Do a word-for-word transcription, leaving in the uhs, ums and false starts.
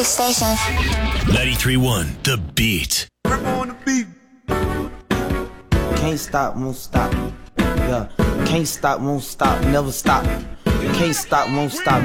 music station. ninety-three point one, The Beat. Rip on the beat. Can't stop, won't stop. Yeah. Can't stop, won't stop, never stop. Can't stop, won't stop.